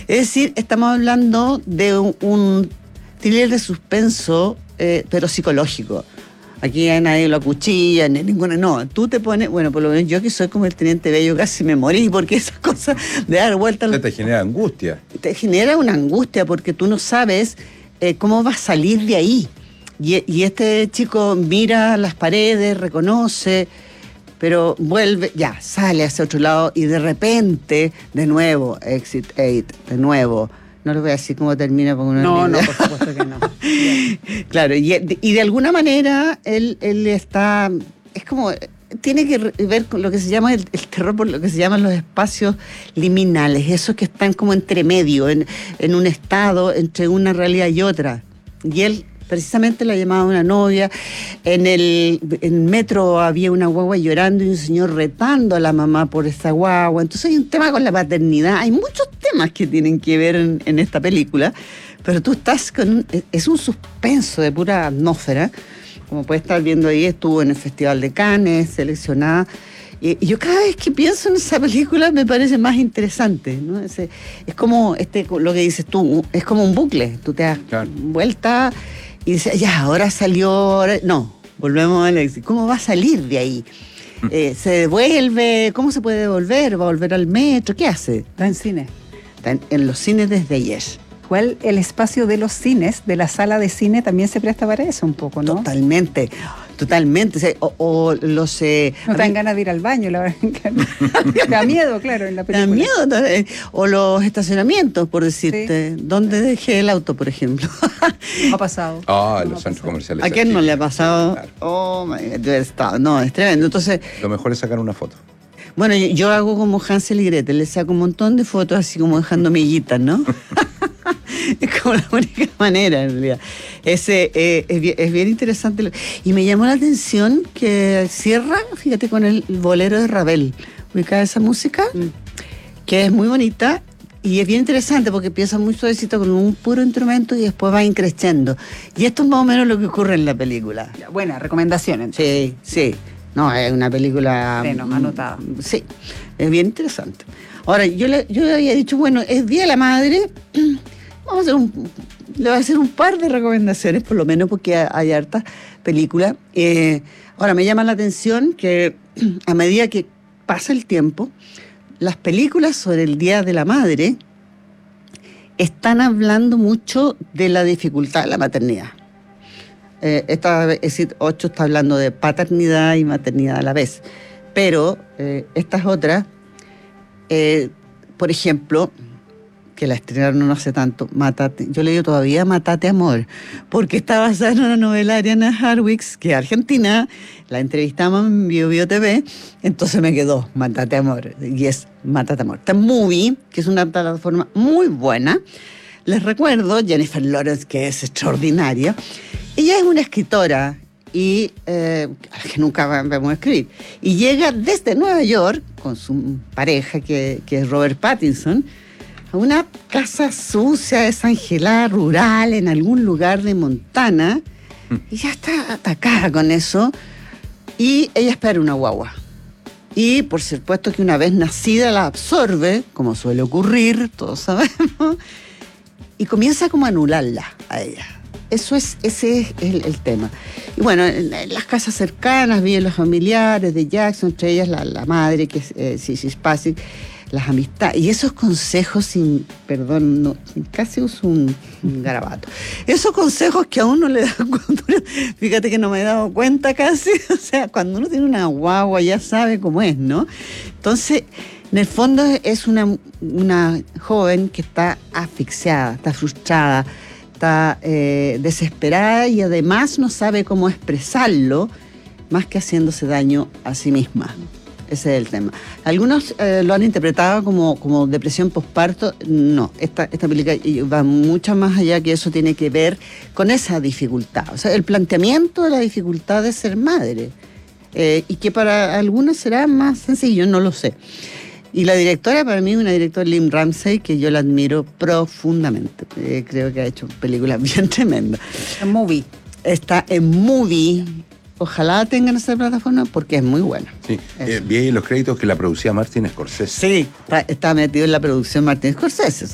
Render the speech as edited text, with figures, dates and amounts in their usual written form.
Es decir, estamos hablando de un thriller de suspenso, pero psicológico. Aquí a nadie lo acuchilla, ni ninguna. No, tú te pones. Bueno, por lo menos yo que soy como el Teniente Bello casi me morí, porque esas cosas de dar vueltas. Te genera angustia. Te genera una angustia porque tú no sabes cómo vas a salir de ahí. Y este chico mira las paredes, reconoce, pero vuelve, ya, sale hacia otro lado y de repente, de nuevo, Exit 8, de nuevo. No lo voy a decir cómo termina porque no, por supuesto que no. Claro, y de alguna manera él está, es como, tiene que ver con lo que se llama el terror, por lo que se llaman los espacios liminales, esos que están como entre medio, en un estado entre una realidad y otra. Y él precisamente la llamaba una novia, en el metro había una guagua llorando y un señor retando a la mamá por esa guagua. Entonces hay un tema con la paternidad, hay muchos temas que tienen que ver en esta película, pero tú estás es un suspenso de pura atmósfera, como puedes estar viendo ahí. Estuvo en el Festival de Cannes, seleccionada. Y yo cada vez que pienso en esa película me parece más interesante, ¿no? Es como lo que dices tú, es como un bucle. Tú te das vuelta y dices, ya, ahora salió. No, volvemos al éxito. ¿Cómo va a salir de ahí? ¿Se devuelve? ¿Cómo se puede devolver? ¿Va a volver al metro? ¿Qué hace? Está en cine. Está en los cines desde ayer. Igual el espacio de los cines, de la sala de cine, también se presta para eso un poco, ¿no? Totalmente. O los... no te dan ganas de ir al baño, la verdad. Te da miedo, claro, en la película. Te da miedo. O los estacionamientos, por decirte. Sí. ¿Dónde dejé el auto, por ejemplo? Ha pasado. Los centros comerciales. ¿A quién no le ha pasado? Claro. Oh, my God, no, es tremendo. Entonces, lo mejor es sacar una foto. Bueno, yo hago como Hansel y Gretel, le saco un montón de fotos así como dejando miguitas, ¿no? Es como la única manera, en realidad. Es bien interesante. Y me llamó la atención que cierra, fíjate, con el bolero de Ravel. ¿Ubicada esa música? Que es muy bonita y es bien interesante porque empieza muy suavecito con un puro instrumento y después va increciendo. Y esto es más o menos lo que ocurre en la película. Buena recomendación, entonces. Sí. No, es una película... anotada. Sí, es bien interesante. Ahora, yo le había dicho, bueno, es Día de la Madre... le voy a hacer un par de recomendaciones, por lo menos porque hay hartas películas. Ahora, me llama la atención que a medida que pasa el tiempo, las películas sobre el Día de la Madre están hablando mucho de la dificultad de la maternidad. Exit 8 está hablando de paternidad y maternidad a la vez. Pero estas otras, por ejemplo... que la estrenaron no hace tanto, Mátate. Yo le digo todavía Mátate Amor, porque está basada en una novela de Ariana Harwicz, que es argentina, la entrevistamos en Bio TV, entonces me quedó Mátate Amor, y es Mátate Amor. Está en Movie, que es una plataforma muy buena. Les recuerdo, Jennifer Lawrence, que es extraordinaria. Ella es una escritora y que nunca vamos a escribir. Y llega desde Nueva York con su pareja, que es Robert Pattinson, a una casa sucia, desangelada, rural, en algún lugar de Montana, y ya está atacada con eso, y ella espera una guagua. Y por supuesto que una vez nacida la absorbe, como suele ocurrir, todos sabemos, y comienza como a anularla a ella. Ese es el tema. Y bueno, en las casas cercanas viven los familiares de Jackson, entre ellas la madre, que es Sissy Spacek, las amistades, y esos consejos casi uso un garabato. Esos consejos que a uno le dan cuando fíjate que no me he dado cuenta casi, o sea, cuando uno tiene una guagua ya sabe cómo es, ¿no? Entonces, en el fondo es una joven que está asfixiada, está frustrada, está desesperada y además no sabe cómo expresarlo más que haciéndose daño a sí misma. Ese es el tema. Algunos lo han interpretado como depresión postparto. No, esta película va mucho más allá, que eso tiene que ver con esa dificultad. O sea, el planteamiento de la dificultad de ser madre. Y que para algunos será más sencillo, no lo sé. Y la directora, para mí, una directora, Lynn Ramsey, que yo la admiro profundamente. Creo que ha hecho películas bien tremendas. En Movie. Está en Movie. Ojalá tengan esa plataforma porque es muy buena. Sí, vi ahí en los créditos que la producía Martin Scorsese. Sí, está metido en la producción Martin Scorsese.